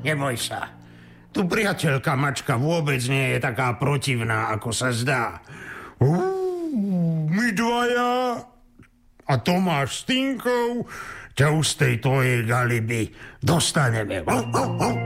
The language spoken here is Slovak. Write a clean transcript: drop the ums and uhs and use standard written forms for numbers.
neboj sa. Tu priateľka mačka vôbec nie je taká protivná, ako sa zdá. My dvaja a Tomáš s Tinkou ťa už z tej tvojej galiby dostaneme.